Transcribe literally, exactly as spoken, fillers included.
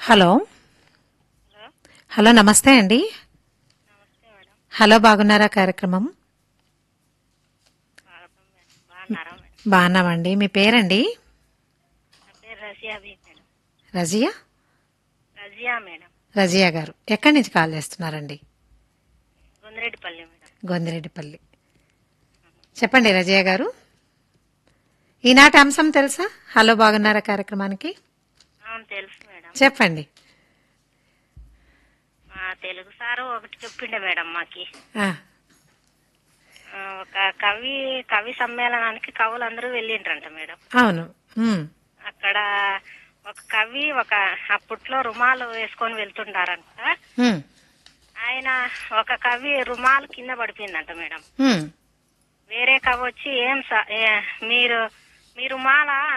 Hello hello hello నమస్తే అండి. నమస్తే మేడం. హలో బాగున్నారా? కార్యక్రమం బాగున్నాం మేడం. బాగున్నారా మేడం? బాగున్నామండి. మీ పేరండి? నా పేరు Razia be madam. Razia Razia madam. Razia గారు ఎక్కడి నుంచి కాల్ చేస్తున్నారండి? గుందిరెడ్డిపల్లి మేడం. గొందిరెడ్డిపల్లి. చెప్పండి రజియా గారు, ఈనాటి అంశం తెలుసా? హలో బాగున్నారా కార్యక్రమానికి అవును తెలుసు మేడం. చెప్పండి. మా తెలుగు సారు ఒకటి చెప్పిండే మేడం మాకి. ఆ, ఆ, ఒక కవి కవి సమ్మేళనానికి కవులందరూ వెళ్ళిండ్రంట మేడం. అవును. ఉమ్, అక్కడ ఒక కవి ఒక అప్పట్లో రుమాలు వేసుకొని వెళ్తుండారంట. ఉమ్, ఆయన ఒక కవి రుమాలు కింద పడిపోయిందంట మేడం. ఉమ్. వేరే కవి వచ్చి ఏం సా- ఏ- మీరు మీ రుమాల